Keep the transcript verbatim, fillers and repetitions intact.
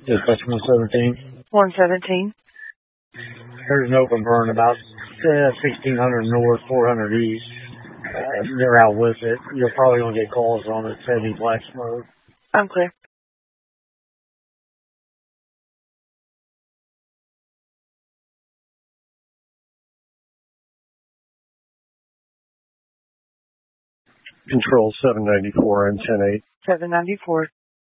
Dispatch one seventeen. one seventeen. There's an open burn about uh, sixteen hundred north, four hundred east. Uh, they're out with it. You're probably going to get calls on it, heavy black smoke. I'm clear. Control seven ninety-four and ten eight. seven ninety-four.